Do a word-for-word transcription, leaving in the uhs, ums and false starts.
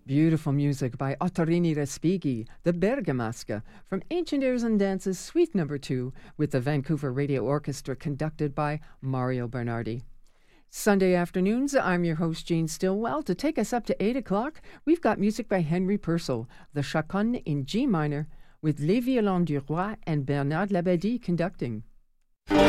Beautiful music by Ottorini Respighi, the Bergamasca, from Ancient Airs and Dances, Suite Number Two, with the Vancouver Radio Orchestra conducted by Mario Bernardi. Sunday afternoons, I'm your host, Jane Stillwell. To take us up to eight o'clock, we've got music by Henry Purcell, the Chaconne in G minor, with Les Violons du Roi and Bernard Labadie conducting.